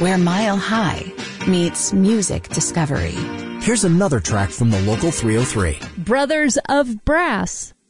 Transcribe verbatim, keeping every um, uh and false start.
where Mile High meets music discovery. Here's another track from the local three oh three. Brothers of Brass.